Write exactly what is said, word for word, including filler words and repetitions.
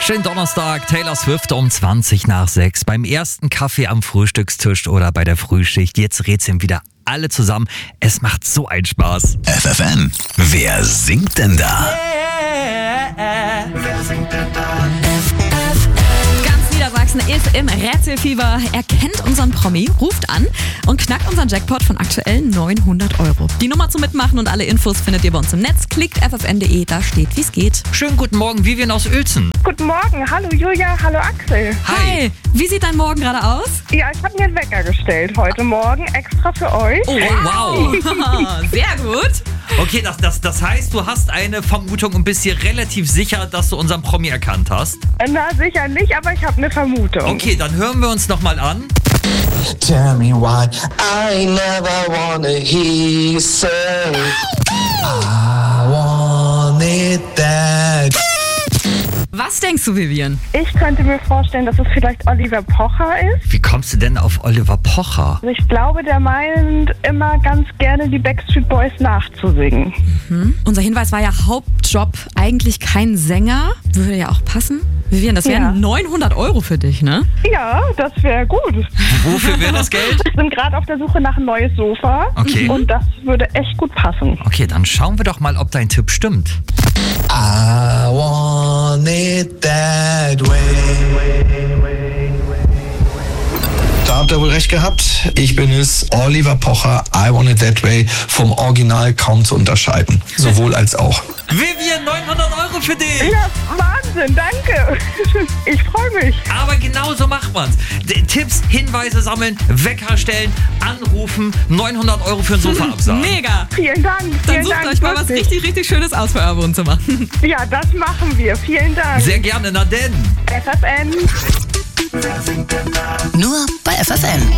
Schönen Donnerstag, Taylor Swift um zwanzig nach sechs. Beim ersten Kaffee am Frühstückstisch oder bei der Frühschicht. Jetzt rätseln wieder alle zusammen. Es macht so einen Spaß. F F N, wer singt denn da? Yeah. Wer singt denn da? Ganz Niedersachsen ist im Rätselfieber. Er kennt unseren Promi, ruft an und knackt unseren Jackpot von aktuell neunhundert Euro. Die Nummer zum Mitmachen und alle Infos findet ihr bei uns im Netz. Klickt f f n punkt d e, da steht, wie es geht. Schönen guten Morgen, Vivian aus Uelzen. Guten Morgen, hallo Julia, hallo Axel. Hi, wie sieht dein Morgen gerade aus? Ja, ich habe mir einen Wecker gestellt heute Morgen, extra für euch. Oh, wow. Sehr gut. Okay, das, das, das heißt, du hast eine Vermutung und bist dir relativ sicher, dass du unseren Promi erkannt hast? Na, sicher nicht, aber ich habe eine Vermutung. Okay, dann hören wir uns nochmal an. Tell me why I never wanna hear you say I want it that. Was denkst du, Vivian? Ich könnte mir vorstellen, dass es vielleicht Oliver Pocher ist. Wie kommst du denn auf Oliver Pocher? Also ich glaube, der meint immer ganz gerne die Backstreet Boys nachzusingen. Mhm. Unser Hinweis war ja Hauptjob, eigentlich kein Sänger. Würde ja auch passen. Vivian, das wären Ja. neunhundert Euro für dich, ne? Ja, das wäre gut. Wofür wäre das Geld? Wir sind gerade auf der Suche nach ein neues Sofa. Okay. Und das würde echt gut passen. Okay, dann schauen wir doch mal, ob dein Tipp stimmt. I want it that way. Da habt ihr wohl recht gehabt. Ich bin es, Oliver Pocher, I want it that way, vom Original kaum zu unterscheiden. Sowohl als auch. Vivian, neunhundert Euro für dich! Ja, Wahnsinn, danke. Ich freue mich. Aber genau so macht man's. D- Tipps, Hinweise sammeln, Wecker stellen, anrufen, neunhundert Euro für ein Sofa absagen. Mega. Vielen Dank. Dann Vielen sucht Dank, euch mal was wirklich. richtig, richtig Schönes aus für euer Wohnzimmer. Ja, das machen wir. Vielen Dank. Sehr gerne, na denn. F F N. Nur bei F F N.